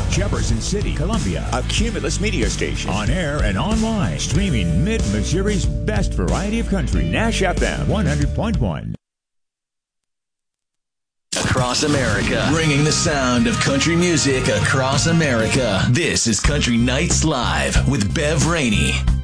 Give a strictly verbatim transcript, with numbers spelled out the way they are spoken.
Jefferson City, Columbia. A Cumulus media station. On air and online. Streaming Mid-Missouri's best variety of country. Nash F M one hundred point one. Across America, bringing the sound of country music across America. This is Country Nights Live with Bev Rainey.